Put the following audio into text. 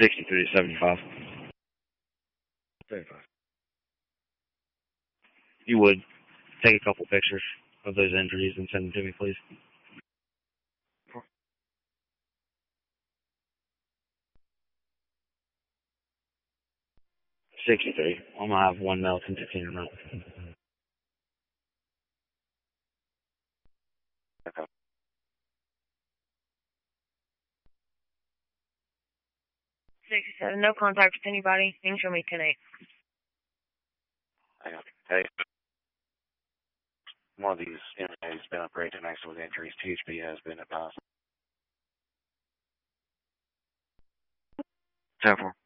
63-75. 35. You would take a couple pictures of those injuries and send them to me, please. 63. I'm going to have one male continue to run. Okay. 67. No contact with anybody. You can show me 10-8. Hang on. Hey. One of these inmates has been operated tonight with injuries. THP has been advised. 10-4.